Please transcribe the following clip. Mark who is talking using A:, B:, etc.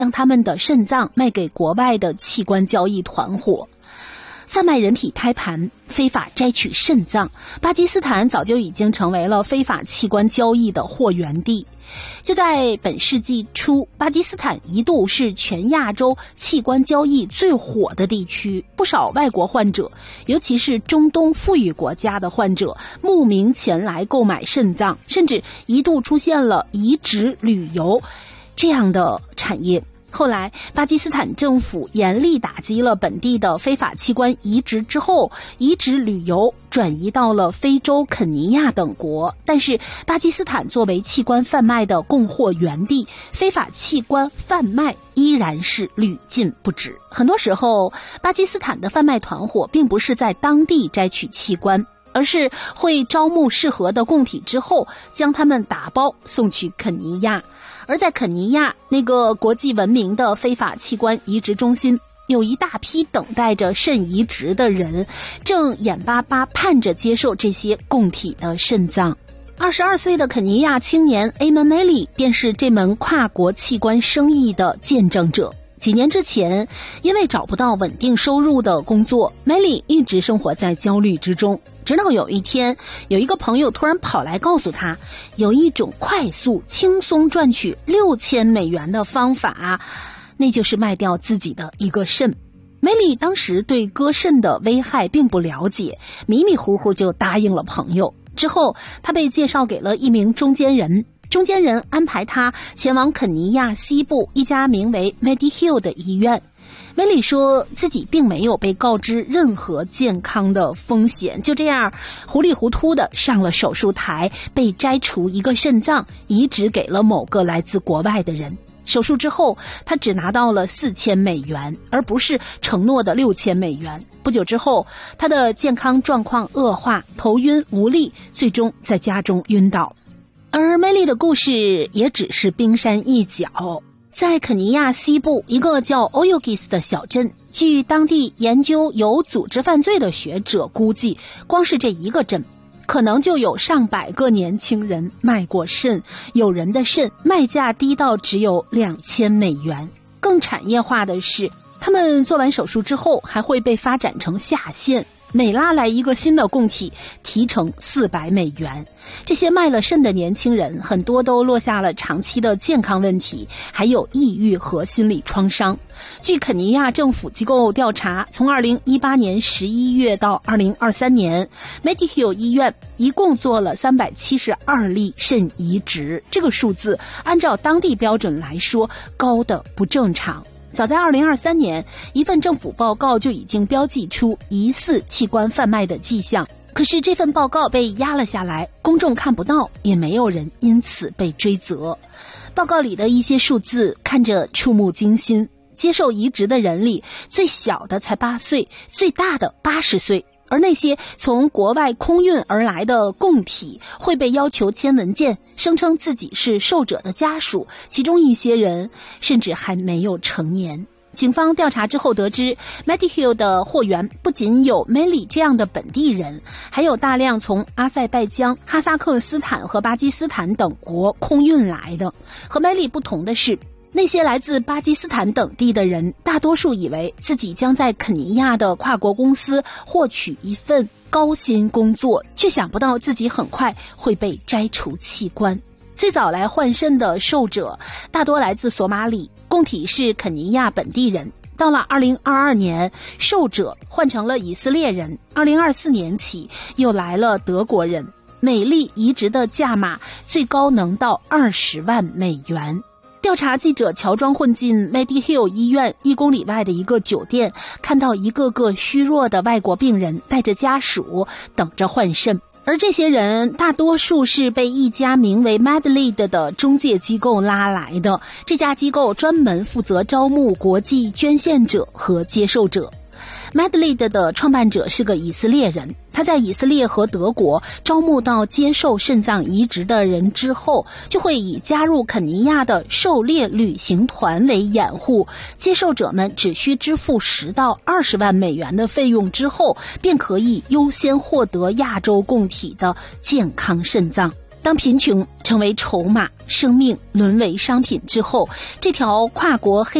A: 将他们的肾脏卖给国外的器官交易团伙。贩卖人体胎盘，非法摘取肾脏，巴基斯坦早就已经成为了非法器官交易的货源地。就在本世纪初，巴基斯坦一度是全亚洲器官交易最火的地区，不少外国患者，尤其是中东富裕国家的患者，慕名前来购买肾脏，甚至一度出现了移植旅游这样的产业。后来巴基斯坦政府严厉打击了本地的非法器官移植之后，移植旅游转移到了非洲肯尼亚等国。但是巴基斯坦作为器官贩卖的供货源地，非法器官贩卖依然是屡禁不止。很多时候巴基斯坦的贩卖团伙并不是在当地摘取器官，而是会招募适合的供体之后，将它们打包送去肯尼亚。而在肯尼亚那个国际闻名的非法器官移植中心，有一大批等待着肾移植的人，正眼巴巴盼着接受这些供体的肾脏。22岁的肯尼亚青年 Aman Meli 便是这门跨国器官生意的见证者。几年之前，因为找不到稳定收入的工作， Meli 一直生活在焦虑之中。直到有一天，有一个朋友突然跑来告诉他，有一种快速轻松赚取$6000的方法，那就是卖掉自己的一个肾。Meli 当时对割肾的危害并不了解，迷迷糊糊就答应了朋友。之后他被介绍给了一名中间人，中间人安排他前往肯尼亚西部一家名为 Mediheal 的医院。Meli 说自己并没有被告知任何健康的风险，就这样糊里糊涂的上了手术台，被摘除一个肾脏，移植给了某个来自国外的人。手术之后，他只拿到了$4000，而不是承诺的$6000。不久之后，他的健康状况恶化，头晕无力，最终在家中晕倒。而 Meli 的故事也只是冰山一角。在肯尼亚西部一个叫 Oyugis 的小镇，据当地研究有组织犯罪的学者估计，光是这一个镇可能就有上百个年轻人卖过肾，有人的肾卖价低到只有$2000。更产业化的是，他们做完手术之后还会被发展成下线，每拉来一个新的供体提成$400。这些卖了肾的年轻人很多都落下了长期的健康问题，还有抑郁和心理创伤。据肯尼亚政府机构调查，从2018年11月到2023年 Mediheal 医院一共做了372例肾移植，这个数字按照当地标准来说高的不正常。早在2023年，一份政府报告就已经标记出疑似器官贩卖的迹象，可是这份报告被压了下来，公众看不到，也没有人因此被追责。报告里的一些数字看着触目惊心，接受移植的人里，最小的才8岁，最大的80岁。而那些从国外空运而来的供体会被要求签文件，声称自己是受者的家属，其中一些人甚至还没有成年。警方调查之后得知， Mediheal 的货源不仅有 Meli 这样的本地人，还有大量从阿塞拜疆、哈萨克斯坦和巴基斯坦等国空运来的。和 Meli 不同的是，那些来自巴基斯坦等地的人大多数以为自己将在肯尼亚的跨国公司获取一份高薪工作，却想不到自己很快会被摘除器官。最早来换肾的受者大多来自索马里，供体是肯尼亚本地人。到了2022年，受者换成了以色列人，2024年起又来了德国人。每例移植的价码最高能到$200,000。调查记者乔装混进 Mediheal 医院1公里外的一个酒店，看到一个个虚弱的外国病人带着家属等着换肾，而这些人大多数是被一家名为 Medlead 的中介机构拉来的。这家机构专门负责招募国际捐献者和接受者。Medlead 的创办者是个以色列人，他在以色列和德国招募到接受肾脏移植的人之后，就会以加入肯尼亚的狩猎旅行团为掩护，接受者们只需支付$10到20万的费用之后，便可以优先获得亚洲供体的健康肾脏。 当贫穷成为筹码，生命沦为商品之后，这条跨国黑